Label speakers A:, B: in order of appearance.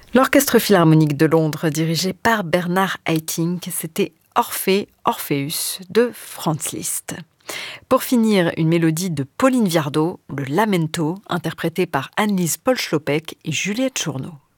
A: L'Orchestre philharmonique de Londres, dirigé par Bernard Haitink, c'était Orpheus de Franz Liszt. Pour finir, une mélodie de Pauline Viardot, le Lamento, interprété par Annelise Paul-Schlopek et Juliette Journeau.